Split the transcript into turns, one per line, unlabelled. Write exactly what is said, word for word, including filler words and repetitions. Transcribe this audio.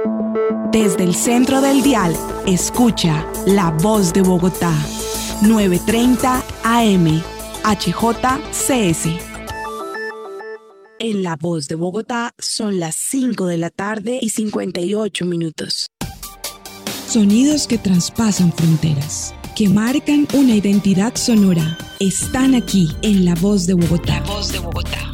Desde el centro del dial, escucha La Voz de Bogotá, novecientos treinta A M, H J C S. En La Voz de Bogotá son las cinco de la tarde y cincuenta y ocho minutos. Sonidos que traspasan fronteras, que marcan una identidad sonora, están aquí en La Voz de Bogotá. La Voz de Bogotá.